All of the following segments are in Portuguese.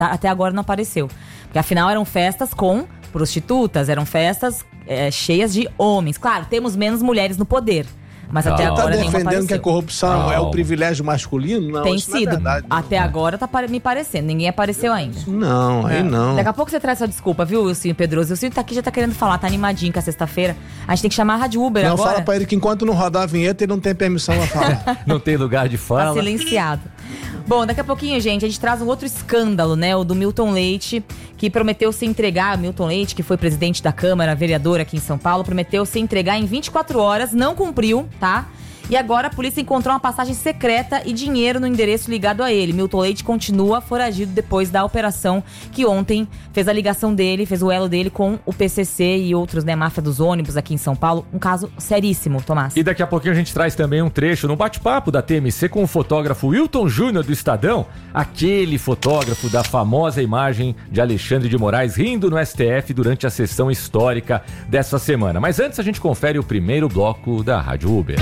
até agora não apareceu. Porque afinal eram festas com prostitutas, eram festas cheias de homens. Claro, temos menos mulheres no poder. Mas até agora nenhuma apareceu. Tá defendendo que a corrupção é o privilégio masculino? Não, tem isso sido. Não é verdade, até agora tá me parecendo. Ninguém apareceu ainda. Não, aí não. Daqui a pouco você traz sua desculpa, viu, Wilson Pedroso? O Wilson tá aqui, já tá querendo falar, tá animadinho com a sexta-feira. A gente tem que chamar a Rádio Uber agora. Não, fala pra ele que enquanto não rodar a vinheta, ele não tem permissão a falar. Não tem lugar de fala. Tá silenciado. Bom, daqui a pouquinho, gente, a gente traz um outro escândalo, né? O do Milton Leite, que prometeu se entregar. Milton Leite, que foi presidente da Câmara, vereador aqui em São Paulo, prometeu se entregar em 24 horas, não cumpriu, tá? E agora a polícia encontrou uma passagem secreta e dinheiro no endereço ligado a ele. Milton Leite continua foragido depois da operação que ontem fez a ligação dele, fez o elo dele com o PCC e outros, né, máfia dos ônibus aqui em São Paulo. Um caso seríssimo, Tomás. E daqui a pouquinho a gente traz também um trecho no bate-papo da TMC com o fotógrafo Wilton Júnior do Estadão, aquele fotógrafo da famosa imagem de Alexandre de Moraes rindo no STF durante a sessão histórica dessa semana. Mas antes a gente confere o primeiro bloco da Rádio Uber.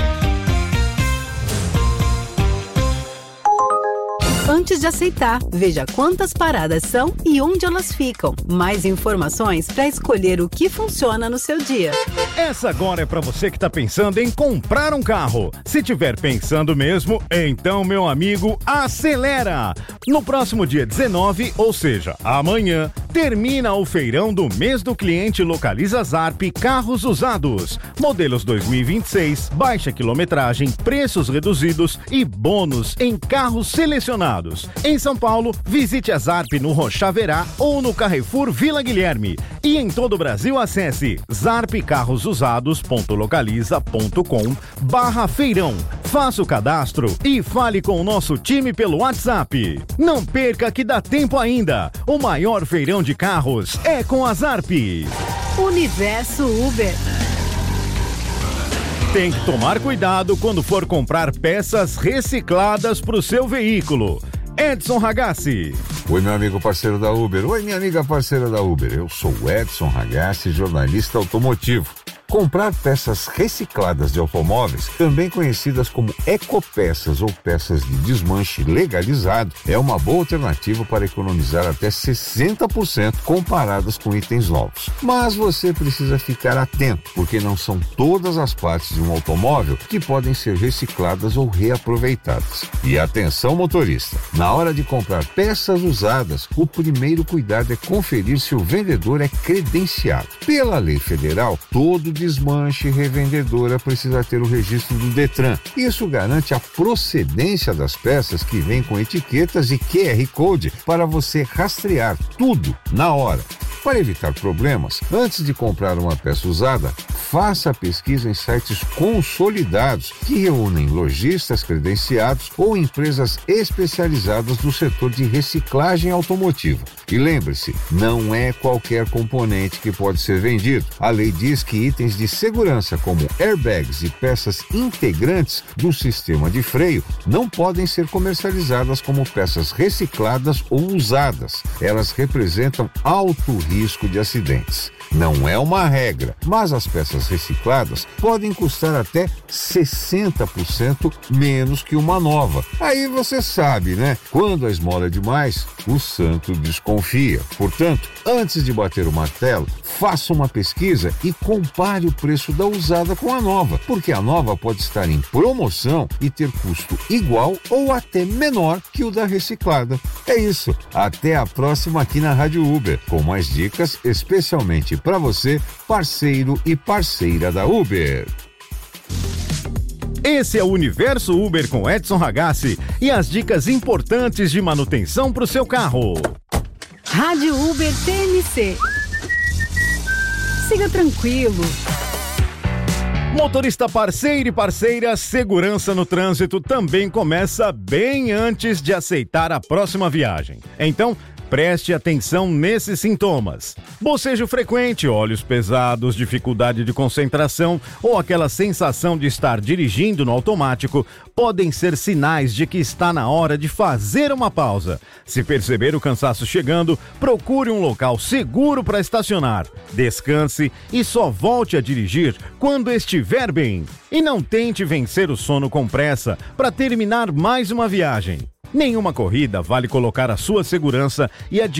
Antes de aceitar, veja quantas paradas são e onde elas ficam. Mais informações para escolher o que funciona no seu dia. Essa agora é para você que está pensando em comprar um carro. Se tiver pensando mesmo, então, meu amigo, acelera! No próximo dia 19, ou seja, amanhã, termina o feirão do mês do cliente Localiza Zarp Carros Usados. Modelos 2026, baixa quilometragem, preços reduzidos e bônus em carros selecionados. Em São Paulo, visite a Zarp no Rochaverá ou no Carrefour Vila Guilherme. E em todo o Brasil, acesse zarpcarrosusados.localiza.com/feirão. Faça o cadastro e fale com o nosso time pelo WhatsApp. Não perca que dá tempo ainda. O maior feirão de carros é com a Zarp. Universo Uber. Tem que tomar cuidado quando for comprar peças recicladas para o seu veículo. Edson Ragazzi. Oi, meu amigo parceiro da Uber. Oi, minha amiga parceira da Uber. Eu sou o Edson Ragazzi, jornalista automotivo. Comprar peças recicladas de automóveis, também conhecidas como ecopeças ou peças de desmanche legalizado, é uma boa alternativa para economizar até 60% comparadas com itens novos. Mas você precisa ficar atento, porque não são todas as partes de um automóvel que podem ser recicladas ou reaproveitadas. E atenção, motorista, na hora de comprar peças usadas, o primeiro cuidado é conferir se o vendedor é credenciado. Pela lei federal, todo desmanche revendedora precisa ter o registro do Detran. Isso garante a procedência das peças que vêm com etiquetas e QR Code para você rastrear tudo na hora. Para evitar problemas, antes de comprar uma peça usada, faça a pesquisa em sites consolidados que reúnem lojistas credenciados ou empresas especializadas no setor de reciclagem automotiva. E lembre-se, não é qualquer componente que pode ser vendido. A lei diz que itens de segurança como airbags e peças integrantes do sistema de freio não podem ser comercializadas como peças recicladas ou usadas. Elas representam alto risco de acidentes. Não é uma regra, mas as peças recicladas podem custar até 60% menos que uma nova. Aí você sabe, né? Quando a esmola é demais, o santo desconfia. Portanto, antes de bater o martelo, faça uma pesquisa e compare o preço da usada com a nova, porque a nova pode estar em promoção e ter custo igual ou até menor que o da reciclada. É isso. Até a próxima aqui na Rádio Uber, com mais dicas especialmente para você, parceiro e parceira da Uber. Esse é o Universo Uber com Edson Ragazzi e as dicas importantes de manutenção para o seu carro. Rádio Uber TMC. Siga tranquilo. Motorista parceiro e parceira, segurança no trânsito também começa bem antes de aceitar a próxima viagem. Então, preste atenção nesses sintomas. Bocejo frequente, olhos pesados, dificuldade de concentração ou aquela sensação de estar dirigindo no automático podem ser sinais de que está na hora de fazer uma pausa. Se perceber o cansaço chegando, procure um local seguro para estacionar. Descanse e só volte a dirigir quando estiver bem. E não tente vencer o sono com pressa para terminar mais uma viagem. Nenhuma corrida vale colocar a sua segurança e a de